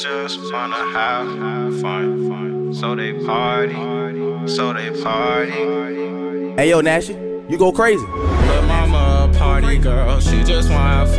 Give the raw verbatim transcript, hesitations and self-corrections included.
just wanna have fun. So they party, so they party. Hey yo, Nashy, you go crazy. But mama a party girl, she just wanna have fun.